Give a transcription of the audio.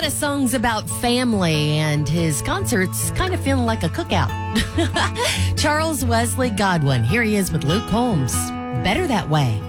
of songs about family, and his concerts kind of feeling like a cookout. Charles Wesley Godwin. Here he is with Luke Combs. Better That Way.